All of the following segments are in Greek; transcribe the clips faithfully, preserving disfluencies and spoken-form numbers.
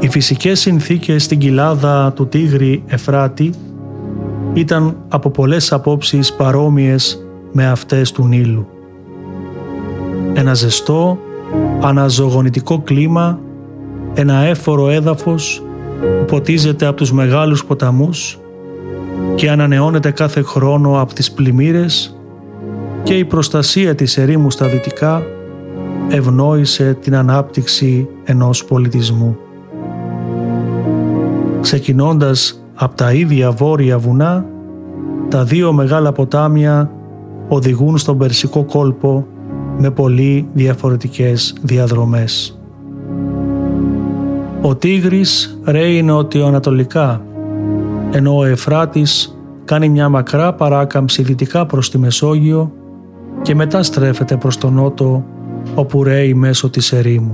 Οι φυσικές συνθήκες στην κοιλάδα του Τίγρη Εφράτη ήταν από πολλές απόψεις παρόμοιες με αυτές του Νείλου. Ένα ζεστό, αναζωογονητικό κλίμα, ένα έφορο έδαφος που ποτίζεται από τους μεγάλους ποταμούς και ανανεώνεται κάθε χρόνο από τις πλημμύρες, και η προστασία της ερήμου στα δυτικά ευνόησε την ανάπτυξη ενός πολιτισμού. Ξεκινώντας από τα ίδια βόρεια βουνά, τα δύο μεγάλα ποτάμια οδηγούν στον Περσικό κόλπο με πολύ διαφορετικές διαδρομές. Ο Τίγρης ρέει νοτιοανατολικά, ενώ ο Εφράτης κάνει μια μακρά παράκαμψη δυτικά προς τη Μεσόγειο και μετά στρέφεται προς τον νότο, όπου ρέει μέσω της ερήμου.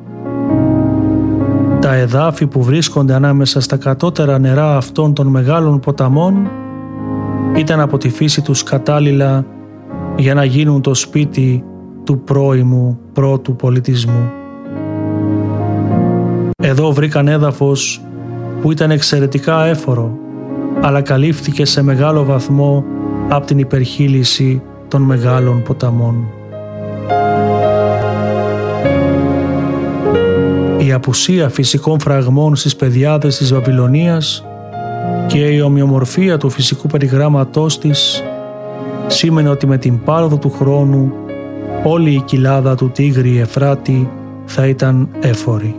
Τα εδάφη που βρίσκονται ανάμεσα στα κατώτερα νερά αυτών των μεγάλων ποταμών ήταν από τη φύση τους κατάλληλα για να γίνουν το σπίτι του πρώιμου πρώτου πολιτισμού. Εδώ βρήκαν έδαφος που ήταν εξαιρετικά έφορο, αλλά καλύφθηκε σε μεγάλο βαθμό από την υπερχείληση των μεγάλων ποταμών. Η απουσία φυσικών φραγμών στις πεδιάδες της Βαβυλωνίας και η ομοιομορφία του φυσικού περιγράμματός της σήμαινε ότι με την πάροδο του χρόνου όλη η κοιλάδα του Τίγρη Εφράτη θα ήταν έφορη.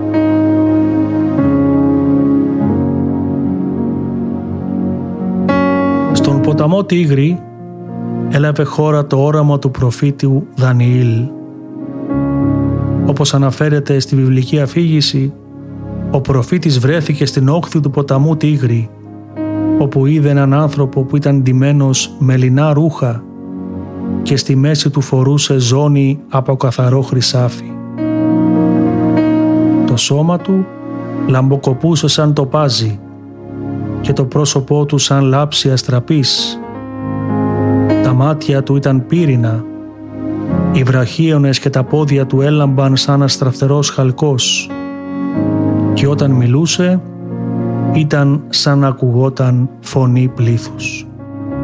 Στον ποταμό Τίγρη έλαβε χώρα το όραμα του προφήτου Δανιήλ. Όπως αναφέρεται στη βιβλική αφήγηση, ο προφήτης βρέθηκε στην όχθη του ποταμού Τίγρη, όπου είδε έναν άνθρωπο που ήταν ντυμένος με λινά ρούχα και στη μέση του φορούσε ζώνη από καθαρό χρυσάφι. Το σώμα του λαμποκοπούσε σαν τοπάζι και το πρόσωπό του σαν λάψη αστραπής. Τα μάτια του ήταν πύρινα, οι βραχίονες και τα πόδια του έλαμπαν σαν αστραφτερός χαλκός και όταν μιλούσε ήταν σαν να ακουγόταν φωνή πλήθους.